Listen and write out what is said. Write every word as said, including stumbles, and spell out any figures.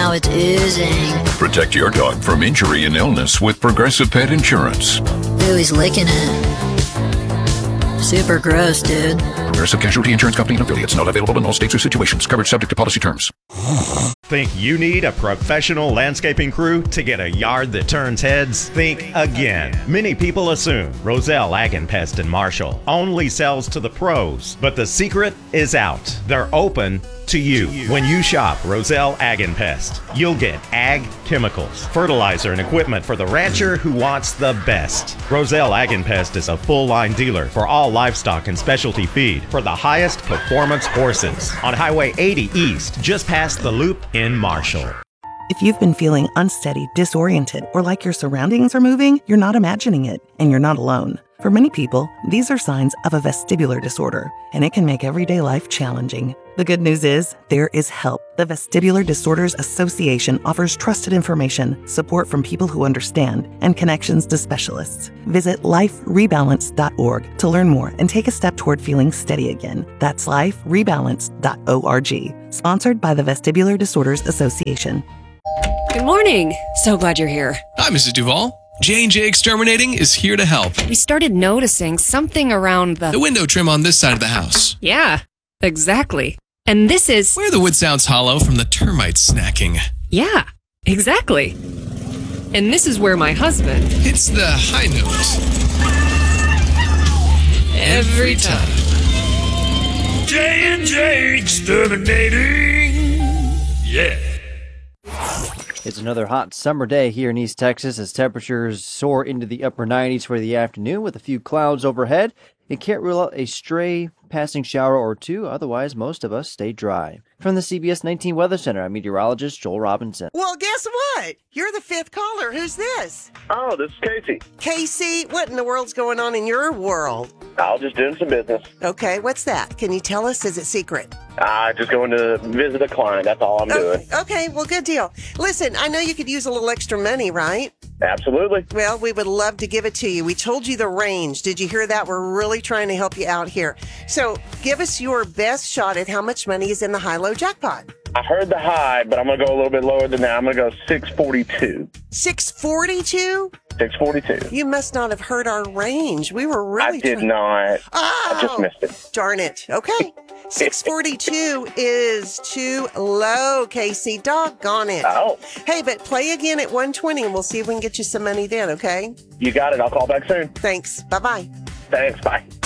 now it's oozing. Protect your dog from injury and illness with Progressive Pet Insurance. Ooh, he's licking it. Super gross, dude. Progressive Casualty Insurance Company and affiliates. Not available in all states or situations. Coverage subject to policy terms. Think you need a professional landscaping crew to get a yard that turns heads? Think again. Many people assume Roselle Ag and Pest in Marshall only sells to the pros, but the secret is out. They're open to you. When you shop Roselle Ag and Pest, you'll get ag chemicals, fertilizer, and equipment for the rancher who wants the best. Roselle Ag and Pest is a full-line dealer for all livestock and specialty feed for the highest performance horses on Highway eighty East, just past the loop in Marshall. If you've been feeling unsteady, disoriented, or like your surroundings are moving, you're not imagining it, and you're not alone. For many people, these are signs of a vestibular disorder, and it can make everyday life challenging. The good news is, there is help. The Vestibular Disorders Association offers trusted information, support from people who understand, and connections to specialists. Visit life rebalance dot org to learn more and take a step toward feeling steady again. That's life rebalance dot org. Sponsored by the Vestibular Disorders Association. Good morning. So glad you're here. Hi, Missus Duvall. J and J Exterminating is here to help. We started noticing something around the... The window trim on this side of the house. Yeah, exactly. And this is... Where the wood sounds hollow from the termites snacking. Yeah, exactly. And this is where my husband... Hits the high note. Every time. J and J Exterminating. Yeah. It's another hot summer day here in East Texas as temperatures soar into the upper nineties for the afternoon with a few clouds overhead. You can't rule out a stray passing shower or two, otherwise most of us stay dry. From the C B S nineteen Weather Center, I'm meteorologist Joel Robinson. Well, guess what? You're the fifth caller. Who's this? Oh, this is Casey. Casey, what in the world's going on in your world? I was just doing some business. Okay, what's that? Can you tell us? Is it secret? Uh, just going to visit a client. That's all I'm doing. Okay, okay, well, good deal. Listen, I know you could use a little extra money, right? Absolutely. Well, we would love to give it to you. We told you the range. Did you hear that? We're really trying to help you out here. So give us your best shot at how much money is in the high-low jackpot. I heard the high, but I'm going to go a little bit lower than that. I'm going to go six forty-two. six forty-two? six forty-two. You must not have heard our range. We were really I did try- not. Oh, I just missed it. Darn it. Okay. six forty-two is too low, Casey. Doggone it. Oh. Hey, but play again at one twenty and we'll see if we can get you some money then, okay? You got it. I'll call back soon. Thanks. Bye-bye. Thanks. Bye.